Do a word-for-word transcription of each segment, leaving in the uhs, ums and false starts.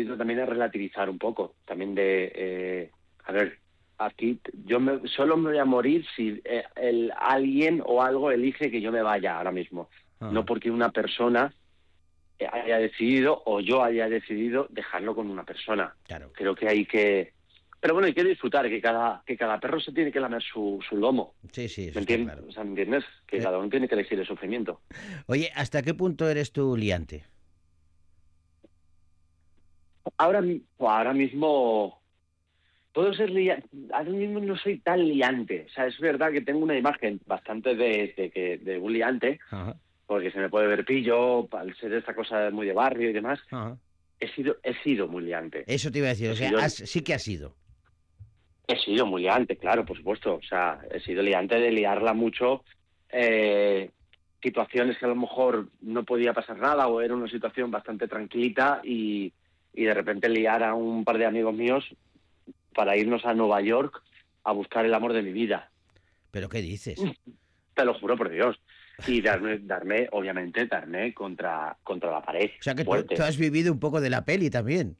intento también es relativizar un poco, también de, eh, a ver, aquí yo me, solo me voy a morir si eh, el alguien o algo elige que yo me vaya ahora mismo, no Ajá. porque una persona haya decidido o yo haya decidido dejarlo con una persona. Claro. Creo que hay que... Pero bueno, hay que disfrutar, que cada que cada perro se tiene que lamer su, su lomo. Sí, sí, eso ¿Me está entiendes? claro. O sea, ¿me entiendes? Que Eh, cada uno tiene que elegir el sufrimiento. Oye, ¿hasta qué punto eres tú liante? Ahora, mi- pues ahora mismo, puedo ser liante. Ahora mismo no soy tan liante. O sea, es verdad que tengo una imagen bastante de, de, que- de un liante, Ajá, porque se me puede ver pillo, al ser esta cosa muy de barrio y demás. ajá. He sido, he sido muy liante. Eso te iba a decir, He o sea, sido, has- sí que has sido. he sido muy liante, claro, por supuesto. O sea, he sido liante de liarla mucho. eh, Situaciones que a lo mejor no podía pasar nada o era una situación bastante tranquilita y, y de repente liar a un par de amigos míos para irnos a Nueva York a buscar el amor de mi vida. ¿Pero qué dices? Te lo juro por Dios. Y darme, darme obviamente, darme contra, contra la pared, O sea, que tú, tú fuerte. has vivido un poco de la peli también.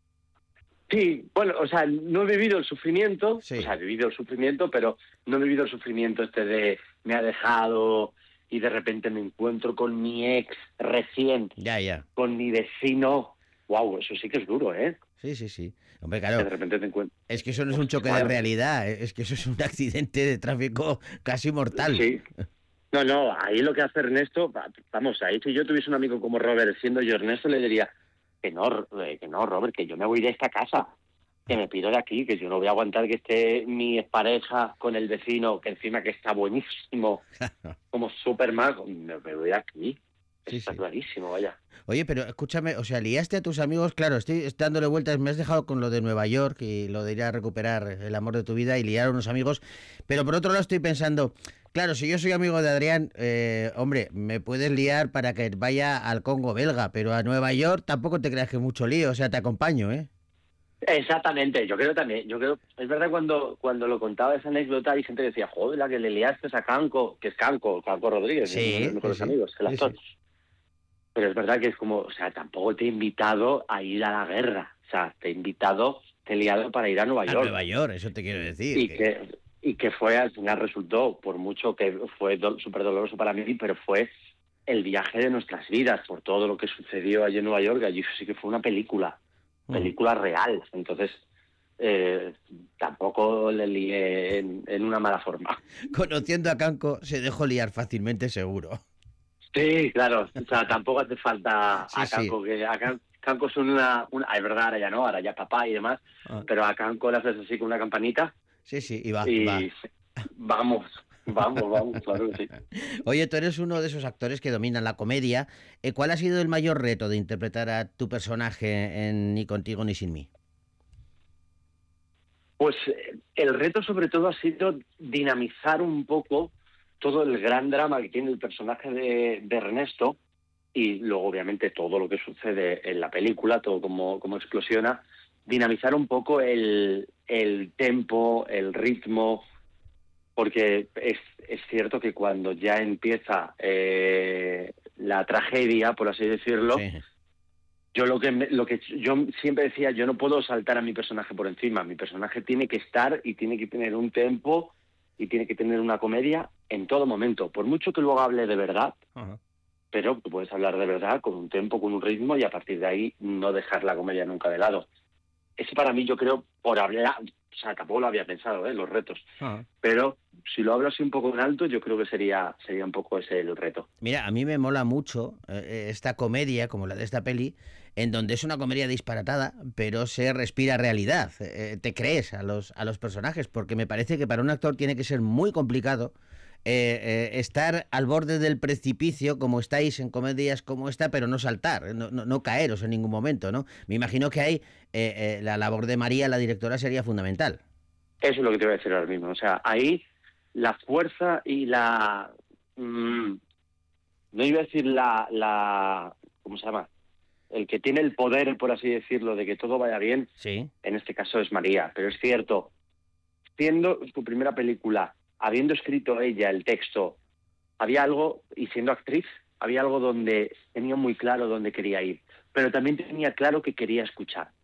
Sí, bueno, o sea, no he vivido el sufrimiento, o sea, Sí, he vivido el sufrimiento, pero no he vivido el sufrimiento este de me ha dejado y de repente me encuentro con mi ex recién, ya, ya. con mi vecino. Wow, eso sí que es duro, ¿eh? Sí, sí, sí. Hombre, Que claro, de repente te encuentras. es que eso no es un Pues choque de claro, realidad, eh, es que eso es un accidente de tráfico casi mortal. sí. No, no, ahí lo que hace Ernesto, va- vamos, ahí si yo tuviese un amigo como Robert, siendo yo Ernesto, le diría que no, eh, que no, Robert, que yo me voy de esta casa, que me pido de aquí, que yo no voy a aguantar que esté mi pareja con el vecino, que encima que está buenísimo, como Superman, me, me voy de aquí. Sí, Está sí. clarísimo, vaya. Oye, pero escúchame, o sea, liaste a tus amigos, claro, estoy dándole vueltas, me has dejado con lo de Nueva York y lo de ir a recuperar el amor de tu vida y liar a unos amigos, pero por otro lado estoy pensando, claro, si yo soy amigo de Adrián, eh, hombre, me puedes liar para que vaya al Congo belga, pero a Nueva York tampoco te creas que es mucho lío, o sea, te acompaño, ¿eh? Exactamente, yo creo también, yo creo, es verdad cuando cuando lo contaba esa anécdota hay gente que decía, joder, la que le liaste a Canco, que es Canco, Canco Rodríguez, uno de mis Sí, sí, mejores sí, amigos, el sí, actor. sí. Pero es verdad que es como, o sea, tampoco te he invitado a ir a la guerra. O sea, te he invitado, te he liado para ir a Nueva A York. Nueva York, eso te quiero decir, Y que... que, y que fue, al final resultó, por mucho que fue do- súper doloroso para mí, pero fue el viaje de nuestras vidas, por todo lo que sucedió allí en Nueva York. Allí sí que fue una película, Ujú. película real. Entonces, eh, tampoco le lié en, en una mala forma. Conociendo a Canco, se dejó liar fácilmente, seguro. Sí, claro. O sea, tampoco hace falta Sí, a sí. Canco, que a Can- Canco son una, una... ah, es verdad, ahora ya no, ahora ya es papá y demás, Ah, pero a Canco le haces así con una campanita sí, sí, y va, y va. vamos, vamos, vamos, claro que sí. Oye, tú eres uno de esos actores que dominan la comedia. Eh, ¿Cuál ha sido el mayor reto de interpretar a tu personaje en Ni contigo ni sin mí? Pues eh, el reto sobre todo ha sido dinamizar un poco todo el gran drama que tiene el personaje de, de Ernesto y luego obviamente todo lo que sucede en la película, todo como, como explosiona, dinamizar un poco el, el tempo, el ritmo, porque es, es cierto que cuando ya empieza eh, la tragedia, por así decirlo, Sí. yo lo que me- lo que yo siempre decía, yo no puedo saltar a mi personaje por encima, mi personaje tiene que estar y tiene que tener un tempo y tiene que tener una comedia en todo momento, por mucho que luego hable de verdad, Ajá. pero tú puedes hablar de verdad con un tempo, con un ritmo y a partir de ahí no dejar la comedia nunca de lado. Ese para mí yo creo, por hablar, o sea, tampoco lo había pensado, ¿eh? Los retos, Ajá. pero si lo hablo así un poco en alto, yo creo que sería sería un poco ese el reto. Mira, a mí me mola mucho eh, esta comedia, como la de esta peli, en donde es una comedia disparatada, pero se respira realidad. Eh, te crees a los, a los personajes, porque me parece que para un actor tiene que ser muy complicado eh, eh, estar al borde del precipicio, como estáis en comedias como esta, pero no saltar, eh, no, no, no caeros en ningún momento, ¿no? Me imagino que ahí eh, eh, la labor de María, la directora, sería fundamental. Eso es lo que te voy a decir ahora mismo. O sea, ahí la fuerza y la... mm, no iba a decir la, la... ¿Cómo se llama? El que tiene el poder, por así decirlo, de que todo vaya bien, Sí. en este caso es María. Pero es cierto, siendo su primera película, habiendo escrito ella el texto, había algo, y siendo actriz, había algo donde tenía muy claro dónde quería ir, pero también tenía claro que quería escuchar.